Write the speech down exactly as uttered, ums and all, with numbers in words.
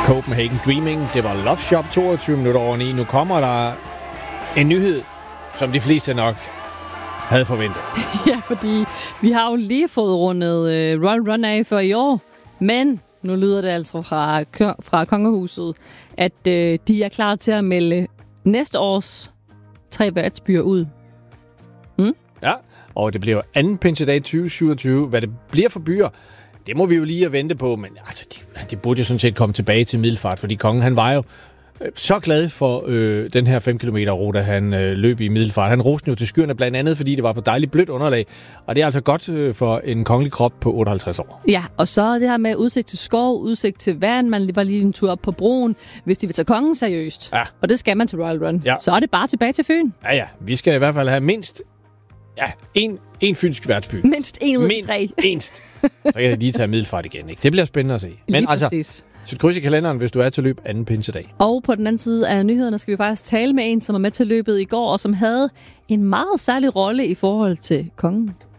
Copenhagen Dreaming. Det var Love Shop, toogtyve minutter over ni. Nu kommer der en nyhed, som de fleste nok havde forventet. Ja, fordi vi har jo lige fået rundet uh, Royal Run af for i år, men nu lyder det altså fra, fra kongehuset, at uh, de er klar til at melde næste års tre værtsbyer ud. Mm? Ja, og det bliver jo anden pinsedag tyve syvogtyve. Hvad det bliver for byer, det må vi jo lige at vente på, men altså, de, de burde jo sådan set komme tilbage til Middelfart, fordi kongen, han var jo øh, så glad for øh, den her fem kilometer rute, han øh, løb i Middelfart. Han roste jo til skyerne, blandt andet, fordi det var på dejligt blødt underlag, og det er altså godt øh, for en kongelig krop på otteoghalvtreds år. Ja, og så det her med udsigt til skov, udsigt til vand, man var lige en tur op på broen, hvis de vil tage kongen seriøst. Ja. Og det skal man til Royal Run. Ja. Så er det bare tilbage til Fyn. Ja, ja, vi skal i hvert fald have mindst ja, en, en fynsk værtsby. Mindst en ud af tre. Mindst. Så kan jeg lige tage Middelfart igen, ikke? Det bliver spændende at se. Men lige altså, præcis. sæt kryds i kalenderen, hvis du er til løb anden pinsedag. Og på den anden side af nyhederne skal vi faktisk tale med en, som var med til løbet i går, og som havde en meget særlig rolle i forhold til kongen.